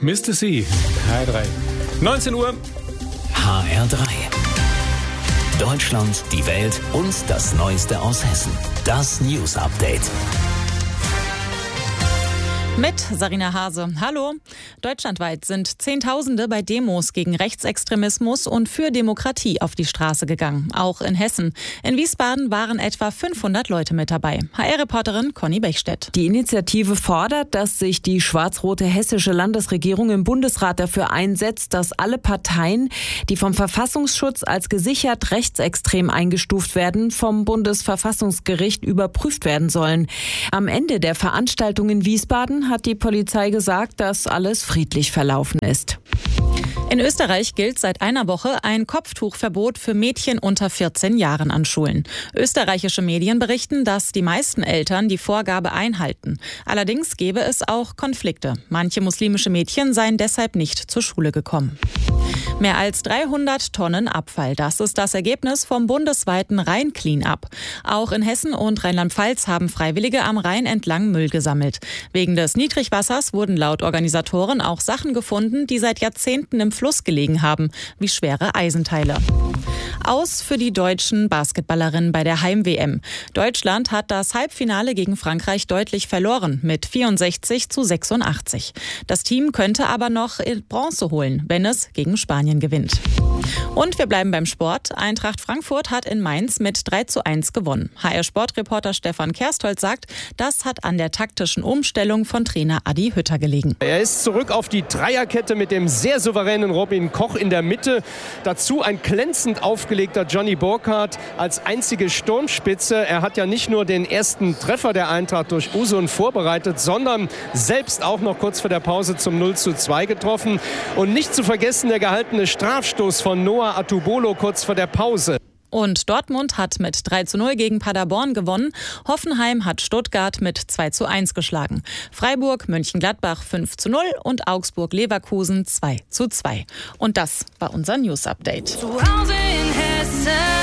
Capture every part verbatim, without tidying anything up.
Mister C, H R drei. neunzehn Uhr. H R drei. Deutschland, die Welt und das Neueste aus Hessen. Das News Update. Mit Sarina Hase. Hallo. Deutschlandweit sind Zehntausende bei Demos gegen Rechtsextremismus und für Demokratie auf die Straße gegangen. Auch in Hessen. In Wiesbaden waren etwa fünfhundert Leute mit dabei. H R-Reporterin Conny Bechstedt. Die Initiative fordert, dass sich die schwarz-rote hessische Landesregierung im Bundesrat dafür einsetzt, dass alle Parteien, die vom Verfassungsschutz als gesichert rechtsextrem eingestuft werden, vom Bundesverfassungsgericht überprüft werden sollen. Am Ende der Veranstaltung in Wiesbaden hat die Polizei gesagt, dass alles friedlich verlaufen ist. In Österreich gilt seit einer Woche ein Kopftuchverbot für Mädchen unter vierzehn Jahren an Schulen. Österreichische Medien berichten, dass die meisten Eltern die Vorgabe einhalten. Allerdings gäbe es auch Konflikte. Manche muslimische Mädchen seien deshalb nicht zur Schule gekommen. Mehr als dreihundert Tonnen Abfall. Das ist das Ergebnis vom bundesweiten Rhein-Clean-Up. Auch in Hessen und Rheinland-Pfalz haben Freiwillige am Rhein entlang Müll gesammelt. Wegen des Niedrigwassers wurden laut Organisatoren auch Sachen gefunden, die seit Jahrzehnten im Fluss gelegen haben, wie schwere Eisenteile. Aus für die deutschen Basketballerinnen bei der Heim-W M. Deutschland hat das Halbfinale gegen Frankreich deutlich verloren, mit vierundsechzig zu sechsundachtzig. Das Team könnte aber noch Bronze holen, wenn es gegen Spanien gewinnt. Und wir bleiben beim Sport. Eintracht Frankfurt hat in Mainz mit drei zu eins gewonnen. H R-Sportreporter Stefan Kerstolz sagt, das hat an der taktischen Umstellung von Trainer Adi Hütter gelegen. Er ist zurück auf die Dreierkette mit dem sehr souveränen Robin Koch in der Mitte. Dazu ein glänzend aufgelegter Johnny Burkhardt als einzige Sturmspitze. Er hat ja nicht nur den ersten Treffer der Eintracht durch Usun vorbereitet, sondern selbst auch noch kurz vor der Pause zum null zu zwei getroffen. Und nicht zu vergessen der gehaltene Strafstoß von Noah Atubolo kurz vor der Pause. Und Dortmund hat mit drei zu null gegen Paderborn gewonnen. Hoffenheim hat Stuttgart mit zwei zu eins geschlagen. Freiburg, Mönchengladbach fünf zu null und Augsburg-Leverkusen zwei zu zwei. Und das war unser News-Update. Zu Hause in Hessen.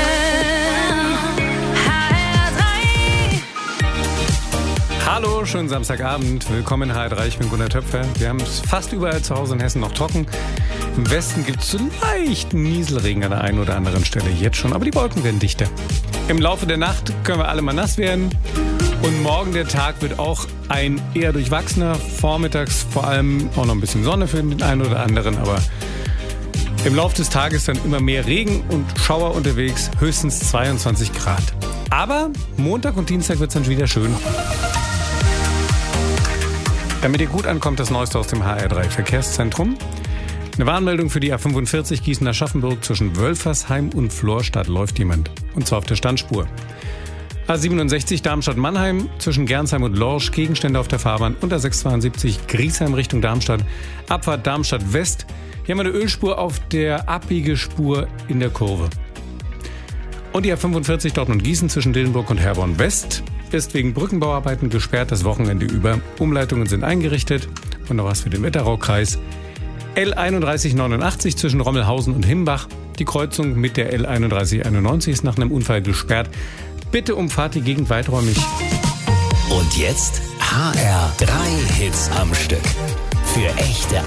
Hallo, schönen Samstagabend. Willkommen in H R drei, ich bin Gunnar Töpfer. Wir haben es fast überall zu Hause in Hessen noch trocken. Im Westen gibt es so leichten Nieselregen an der einen oder anderen Stelle jetzt schon, aber die Wolken werden dichter. Im Laufe der Nacht können wir alle mal nass werden. Und morgen der Tag wird auch ein eher durchwachsener. Vormittags vor allem auch noch ein bisschen Sonne für den einen oder anderen, aber im Laufe des Tages dann immer mehr Regen und Schauer unterwegs, höchstens zweiundzwanzig Grad. Aber Montag und Dienstag wird es dann wieder schön. Damit ihr gut ankommt, das Neueste aus dem H R drei Verkehrszentrum. Eine Warnmeldung für die A fünfundvierzig Gießen-Aschaffenburg zwischen Wölfersheim und Florstadt läuft jemand. Und zwar auf der Standspur. A siebenundsechzig Darmstadt-Mannheim zwischen Gernsheim und Lorsch, Gegenstände auf der Fahrbahn. Und A sechshundertzweiundsiebzig Griesheim Richtung Darmstadt, Abfahrt Darmstadt-West. Hier haben wir eine Ölspur auf der Abbiegespur in der Kurve. Und die A fünfundvierzig Dortmund-Gießen zwischen Dillenburg und Herborn-West ist wegen Brückenbauarbeiten gesperrt das Wochenende über. Umleitungen sind eingerichtet. Und noch was für den Wetteraukreis. L einunddreißig neunundachtzig zwischen Rommelhausen und Himbach. Die Kreuzung mit der L einunddreißig einundneunzig ist nach einem Unfall gesperrt. Bitte umfahrt die Gegend weiträumig. Und jetzt H R drei Hits am Stück. Für echte